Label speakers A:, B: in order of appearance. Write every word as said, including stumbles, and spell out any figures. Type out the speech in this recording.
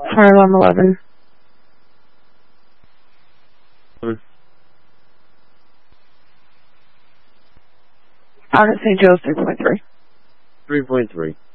A: Fire alarm eleven. Out at Saint Joe's three point three.
B: three point three.